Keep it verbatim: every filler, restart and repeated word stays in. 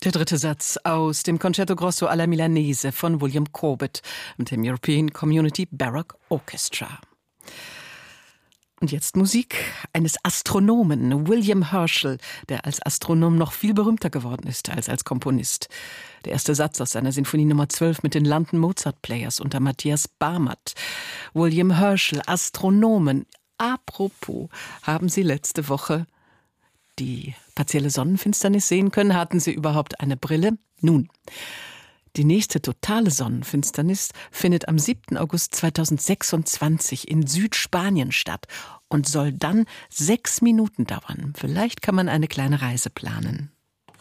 Der dritte Satz aus dem Concerto Grosso alla Milanese von William Corbett und dem European Community Baroque Orchestra. Und jetzt Musik eines Astronomen, William Herschel, der als Astronom noch viel berühmter geworden ist als als Komponist. Der erste Satz aus seiner Sinfonie Nummer zwölf mit den London Mozart Players unter Matthias Barmert. William Herschel, Astronomen. Apropos, haben Sie letzte Woche die partielle Sonnenfinsternis sehen können? Hatten Sie überhaupt eine Brille? Nun, die nächste totale Sonnenfinsternis findet am siebten August zweitausendsechsundzwanzig in Südspanien statt und soll dann sechs Minuten dauern. Vielleicht kann man eine kleine Reise planen.